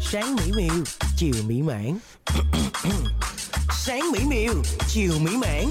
Sáng mỹ miều, chiều mỹ mãn. Sáng mỹ miều, chiều mỹ mãn.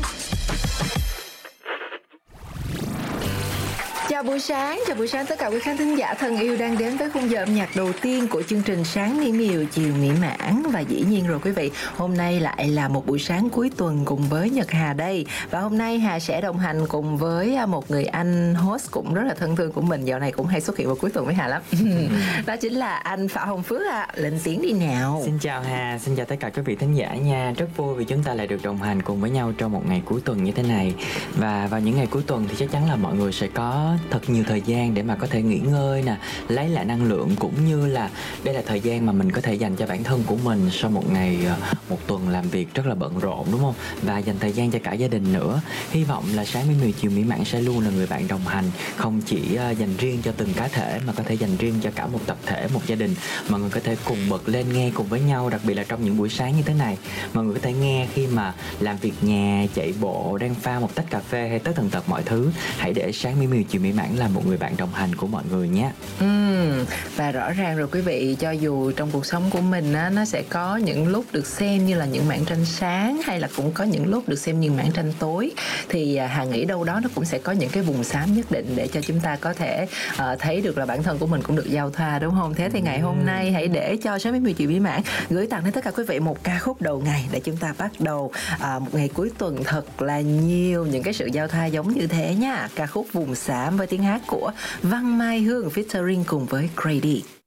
Chào buổi sáng tất cả quý khán thính giả thân yêu đang đến với khung giờ âm nhạc đầu tiên của chương trình Sáng Mỹ Miều, Chiều Mỹ Mãn. Và dĩ nhiên rồi quý vị, hôm nay lại là một buổi sáng cuối tuần cùng với Nhật Hà đây. Và hôm nay Hà sẽ đồng hành cùng với một người anh host cũng rất là thân thương của mình, dạo này cũng hay xuất hiện vào cuối tuần với Hà lắm. Đó chính là anh Phạm Hồng Phước ạ. Lên tiếng đi nào. Xin chào Hà, xin chào tất cả quý vị thính giả nha. Rất vui vì chúng ta lại được đồng hành cùng với nhau trong một ngày cuối tuần như thế này. Và vào những ngày cuối tuần thì chắc chắn là mọi người sẽ có thật nhiều thời gian để mà có thể nghỉ ngơi nè, lấy lại năng lượng, cũng như là đây là thời gian mà mình có thể dành cho bản thân của mình sau một ngày, một tuần làm việc rất là bận rộn, đúng không? Và dành thời gian cho cả gia đình nữa. Hy vọng là Sáng Mỹ Miều Chiều Mỹ Mãn sẽ luôn là người bạn đồng hành, không chỉ dành riêng cho từng cá thể mà có thể dành riêng cho cả một tập thể, một gia đình. Mọi người có thể cùng bật lên nghe cùng với nhau, đặc biệt là trong những buổi sáng như thế này. Mọi người có thể nghe khi mà làm việc nhà, chạy bộ, đang pha một tách cà phê hay tất tần tật mọi thứ. Hãy để Sáng Mỹ Miều Chiều Mỹ Mãn là một người bạn đồng hành của mọi người nhé. Và rõ ràng rồi quý vị, cho dù trong cuộc sống của mình á, nó sẽ có những lúc được xem như là những mảng tranh sáng, hay là cũng có những lúc được xem như mảng tranh tối, thì Hà nghĩ đâu đó nó cũng sẽ có những cái vùng xám nhất định để cho chúng ta có thể thấy được là bản thân của mình cũng được giao thoa, đúng không? Thế thì ngày hôm nay hãy để cho Sáng Mỹ Miều Chiều Mỹ Mãn gửi tặng đến tất cả quý vị một ca khúc đầu ngày để chúng ta bắt đầu một ngày cuối tuần thật là nhiều những cái sự giao thoa giống như thế nha. Ca khúc Vùng Xám với tiếng hát của Văn Mai Hương featuring cùng với Grady.